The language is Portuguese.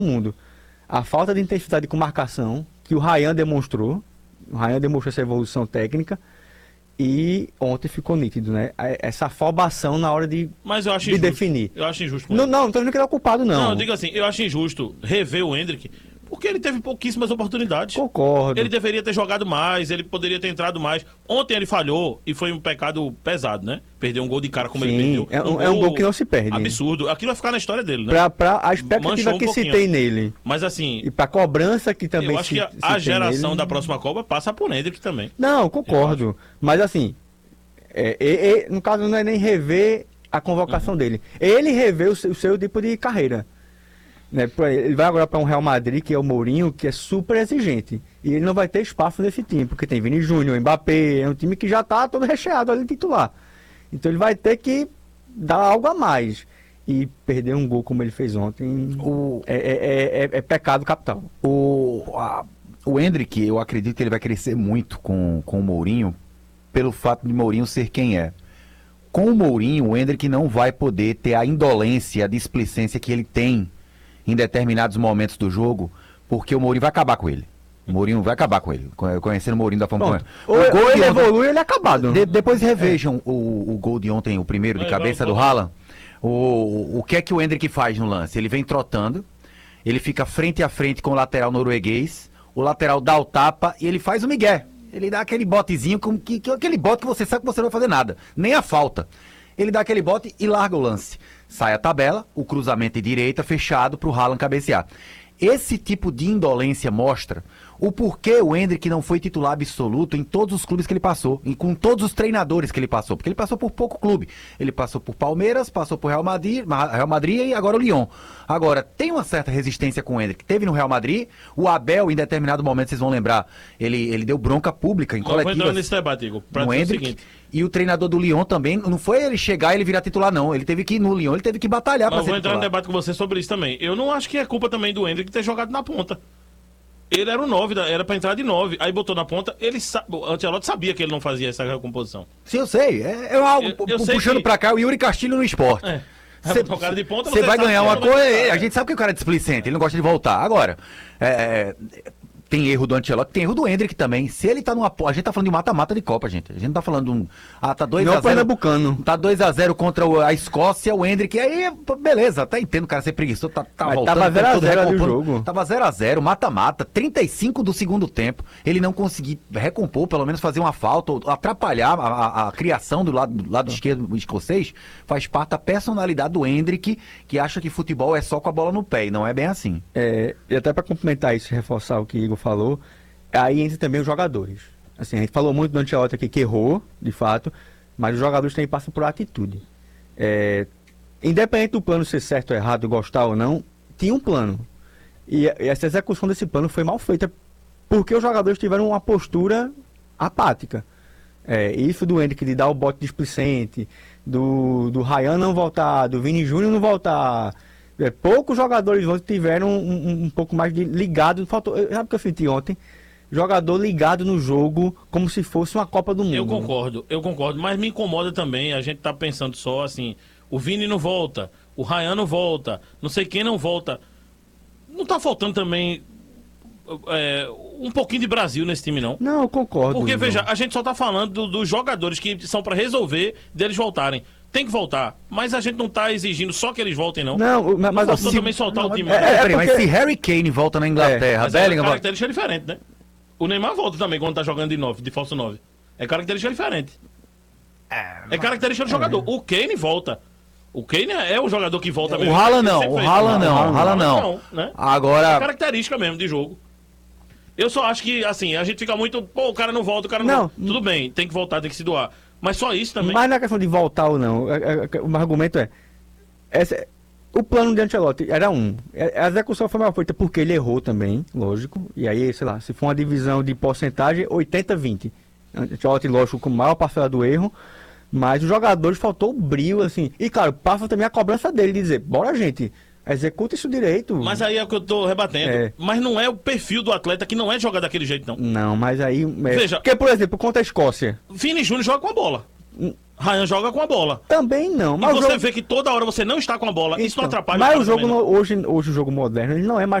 mundo. A falta de intensidade com marcação, que o Ryan demonstrou. O Ryan demonstrou essa evolução técnica. E ontem ficou nítido, né? Essa afobação na hora de, Mas eu acho de injusto. definir. Eu acho injusto. Não tô dizendo que ele é o culpado, não. Não, eu digo assim, eu acho injusto rever o Endrick, porque ele teve pouquíssimas oportunidades. Concordo. Ele deveria ter jogado mais, ele poderia ter entrado mais. Ontem ele falhou e foi um pecado pesado, né? Perdeu um gol de cara como Sim, ele perdeu. é um gol que não se perde. Absurdo. Aquilo vai ficar na história dele, né? Pra a expectativa que se tem nele. Mas assim, E pra cobrança que também eu acho que a tem geração nele. da próxima Copa passa por Endrick também. Não, concordo. Mas assim, no caso não é nem rever a convocação dele. Ele rever o seu tipo de carreira. Né? Ele vai agora para um Real Madrid, que é o Mourinho, que é super exigente. E ele não vai ter espaço nesse time, porque tem Vini Júnior, Mbappé, é um time que já está todo recheado ali titular. Então ele vai ter que dar algo a mais. E perder um gol como ele fez ontem é pecado capital. O Endrick, eu acredito que ele vai crescer muito com o Mourinho, pelo fato de Mourinho ser quem é. Com o Mourinho, o Endrick não vai poder ter a indolência, a displicência que ele tem em determinados momentos do jogo, porque o Mourinho vai acabar com ele. O Mourinho vai acabar com ele, conhecendo o Mourinho da forma como é. Ou ele evolui ou ele é acabado. Depois revejam o gol de ontem, o primeiro de cabeça do Haaland. O que é que o Endrick faz no lance? Ele vem trotando, ele fica frente a frente com o lateral norueguês, o lateral dá o tapa e ele faz o migué. Ele dá aquele botezinho, aquele bote que você sabe que você não vai fazer nada, nem a falta. Ele dá aquele bote e larga o lance. Sai a tabela, o cruzamento de direita fechado para o Haaland cabecear. Esse tipo de indolência mostra o porquê o Endrick não foi titular absoluto em todos os clubes que ele passou, e com todos os treinadores que ele passou, porque ele passou por pouco clube. Ele passou por Palmeiras, passou por Real Madrid e agora o Lyon. Agora, tem uma certa resistência com o Endrick. Teve no Real Madrid, o Abel, em determinado momento, vocês vão lembrar, ele deu bronca pública em coletivas. Vou entrar nesse debate, Igor, pra no dizer o Endrick, seguinte. e o treinador do Lyon também, não foi ele chegar e ele virar titular, não. Ele teve que ir no Lyon, ele teve que batalhar para ser titular. Eu vou entrar no titular. debate com você sobre isso também. Eu não acho que é culpa também do Endrick ter jogado na ponta. Ele era o 9, era pra entrar de 9. Aí botou na ponta, o Ancelotti sabia que ele não fazia essa recomposição. Sim, eu sei. É algo puxando que... pra cá o Yuri Castilho no esporte. Você cara de ponta, você vai ganhar uma coisa. A gente sabe que o cara é displicente, displicente, ele não gosta de voltar. Agora, tem erro do Ancelotti, tem erro do Endrick também. Se ele tá numa. A gente tá falando de mata-mata de Copa, gente. A gente não tá falando de um. Tá 2x0. Pernambucano. Tá 2x0 contra a Escócia, o Endrick. Aí, beleza, até entendo o cara ser preguiçoso. Tá voltando. Tava 0x0 o jogo. Tava 0x0, mata-mata. 35 do segundo tempo. Ele não conseguiu recompor, pelo menos fazer uma falta, ou atrapalhar a criação do lado esquerdo escocês. Faz parte da personalidade do Endrick, que acha que futebol é só com a bola no pé. E não é bem assim. E até para complementar isso, reforçar o que o Igor falou, aí entra também os jogadores. Assim, a gente falou muito do Ancelotti aqui, que errou, de fato, mas os jogadores também passam por atitude. Independente do plano ser certo ou errado, gostar ou não, tinha um plano. E essa execução desse plano foi mal feita, porque os jogadores tiveram uma postura apática. Isso do Endrick de dar o bote displicente, do Ryan não voltar, do Vini Júnior não voltar. Poucos jogadores ontem tiveram um pouco mais de ligado. Sabe o que eu senti ontem? Jogador ligado no jogo como se fosse uma Copa do Mundo. Eu concordo, mas me incomoda também. A gente tá pensando só assim: o Vini não volta, o Ryan não volta, não sei quem não volta. Não tá faltando também um pouquinho de Brasil nesse time, não? Não, eu concordo. Porque, veja, a gente só tá falando dos jogadores que são para resolver deles voltarem. Tem que voltar, mas a gente não tá exigindo só que eles voltem, não. Não, mas assim, também soltar o time. Mas se Harry Kane volta na Inglaterra, Bellingham... característica diferente, né? O Neymar volta também quando tá jogando de falso 9. É característica diferente. É característica do jogador. O Kane volta. O Kane é o jogador que volta mesmo. O Haaland não. Né? Agora... É característica mesmo de jogo. Eu só acho que, assim, a gente fica muito... Pô, o cara não volta, o cara não volta. Tudo bem, tem que voltar, tem que se doar. Mas só isso também. Mas não é questão de voltar ou não. O argumento o plano de Ancelotti era a execução foi mal feita porque ele errou também, lógico. E aí, sei lá, se for uma divisão de porcentagem, 80-20. Ancelotti, lógico, com a maior parcela do erro. Mas os jogadores faltou o brilho, assim. E, claro, passa também a cobrança dele de dizer, bora, gente, executa isso direito. Mas aí é o que eu tô rebatendo. Mas não é o perfil do atleta que não é jogar daquele jeito, não. Não, mas aí... Veja... Porque, por exemplo, contra a Escócia... Vini Júnior joga com a bola. Ryan joga com a bola. Também não. E Mas você vê que toda hora você não está com a bola. Isso não atrapalha o Mas cara o jogo também, não. hoje o jogo moderno, ele não é mais